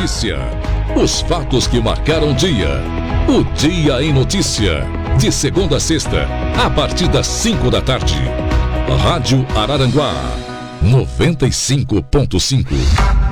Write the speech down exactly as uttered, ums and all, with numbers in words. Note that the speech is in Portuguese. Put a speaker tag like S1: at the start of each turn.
S1: notícia. Os fatos que marcaram o dia. O Dia em Notícia. De segunda a sexta, a partir das cinco da tarde. Rádio Araranguá noventa e cinco ponto cinco.